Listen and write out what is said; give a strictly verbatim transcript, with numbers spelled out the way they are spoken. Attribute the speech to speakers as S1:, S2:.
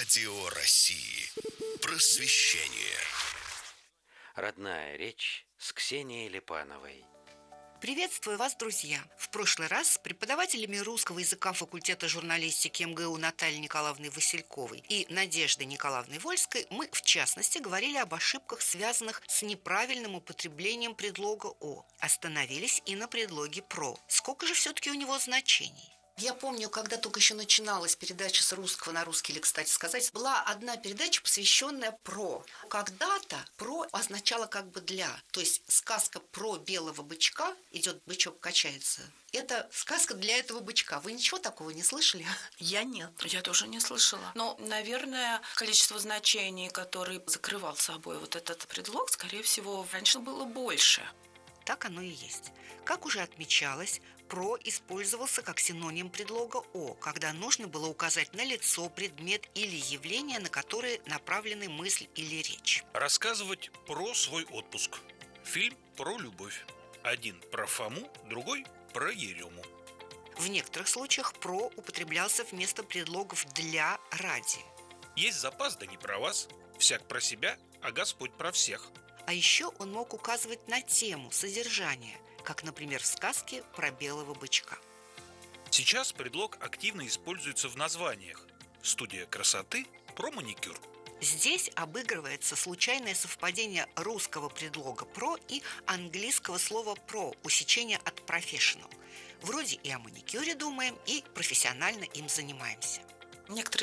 S1: Радио России. Просвещение.
S2: Родная речь с Ксенией Липановой.
S3: Приветствую вас, друзья! В прошлый раз с преподавателями русского языка факультета журналистики эм гэ у Натальей Николаевной Васильковой и Надеждой Николаевной Вольской мы, в частности, говорили об ошибках, связанных с неправильным употреблением предлога «о». Остановились и на предлоге «про». Сколько же все-таки у него значений? Я помню, когда только еще начиналась передача с русского на русский, или, кстати сказать, была одна передача, посвященная «про». Когда-то «про» означало как бы «для». То есть сказка про белого бычка, идет бычок качается, это сказка для этого бычка. Вы ничего такого не слышали?
S4: Я нет. Я тоже не слышала. Но, наверное, количество значений, которые закрывал собой вот этот предлог, скорее всего, раньше было больше.
S3: Так оно и есть. Как уже отмечалось, «про» использовался как синоним предлога «о», когда нужно было указать на лицо, предмет или явление, на которое направлены мысль или речь.
S5: Рассказывать про свой отпуск. Фильм про любовь. Один про Фому, другой про Ерему.
S3: В некоторых случаях «про» употреблялся вместо предлогов «для», «ради».
S5: Есть запас, да не про вас. Всяк про себя, а Господь про всех.
S3: А еще он мог указывать на тему, содержание, как, например, в сказке про белого бычка.
S5: Сейчас предлог активно используется в названиях. Студия красоты про маникюр.
S3: Здесь обыгрывается случайное совпадение русского предлога «про» и английского слова «про», усечение от professional. Вроде и о маникюре думаем, и профессионально им занимаемся.
S4: Некоторые